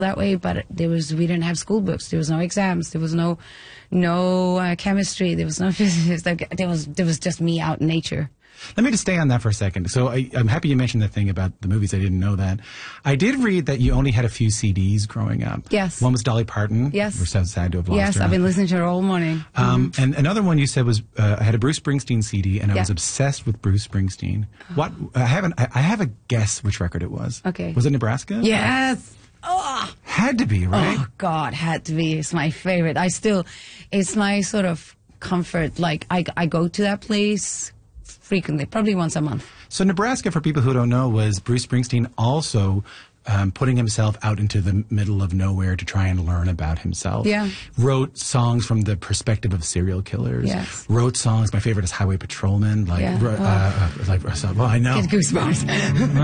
that way, but we didn't have school books. There was no exams. There was no chemistry. There was no physics. There was just me out in nature. Let me just stay on that for a second. So I'm happy you mentioned the thing about the movies. I didn't know that. I did read that you only had a few CDs growing up. Yes. One was Dolly Parton. Yes. We're so sad to have lost her. Yes, I've been listening to her all morning. And another one you said was I had a Bruce Springsteen CD, and I was obsessed with Bruce Springsteen. What? I have a guess which record it was. Okay. Was it Nebraska? Yes. Oh. Had to be, right? Oh, God, had to be. It's my favorite. It's my sort of comfort. Like, I go to that place frequently, probably once a month. So Nebraska, for people who don't know, was Bruce Springsteen also putting himself out into the middle of nowhere to try and learn about himself. Yeah. Wrote songs from the perspective of serial killers. Yes. Wrote songs. My favorite is Highway Patrolman. I know. Get goosebumps.